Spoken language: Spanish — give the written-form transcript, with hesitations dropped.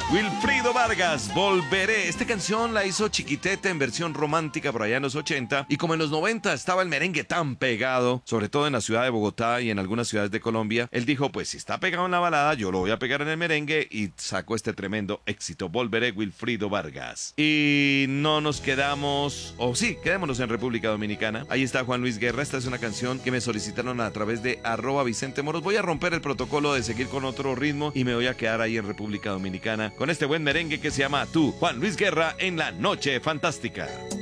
Wilfrido Vargas, Volveré. Esta canción la hizo Chiquitete en versión romántica por allá en los 80, y como en los 90 estaba el merengue tan pegado, sobre todo en la ciudad de Bogotá y en algunas ciudades de Colombia, él dijo, pues si está pegado en la balada, yo lo voy a pegar en el merengue, y sacó este tremendo éxito, Volveré, Wilfrido Vargas. Y no nos quedamos, o sí, quedémonos en República Dominicana. Ahí está Juan Luis Guerra. Esta es una canción que me solicitaron a través de @VicenteMoros. Voy a romper el protocolo de seguir con otro ritmo y me voy a quedar ahí en República Dominicana con este buen merengue que se llama Tú, Juan Luis Guerra en La Noche Fantástica.